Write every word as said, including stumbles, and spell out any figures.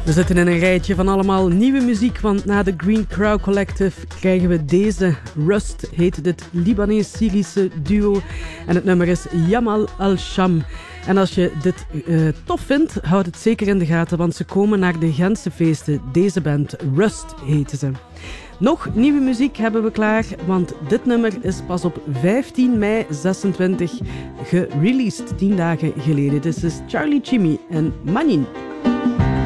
We zitten in een rijtje van allemaal nieuwe muziek, want na de Green Crow Collective krijgen we deze. Rust heet dit Libanees-Syrische duo en het nummer is Yamal Al-Sham. En als je dit uh, tof vindt, houd het zeker in de gaten, want ze komen naar de Gentse feesten. Deze band, Rust heten ze. Nog nieuwe muziek hebben we klaar, want dit nummer is pas op vijftien mei zesentwintig gereleased, tien dagen geleden. Dit is Charlie Chimmy en Manin.